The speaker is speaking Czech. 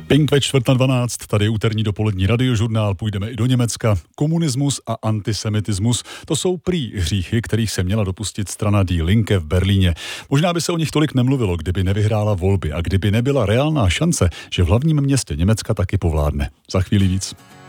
Pink ve 11:45, tady úterní dopolední radiožurnál, půjdeme i do Německa. Komunismus a antisemitismus, to jsou prý hříchy, kterých se měla dopustit strana Die Linke v Berlíně. Možná by se o nich tolik nemluvilo, kdyby nevyhrála volby a kdyby nebyla reálná šance, že v hlavním městě Německa taky povládne. Za chvíli víc.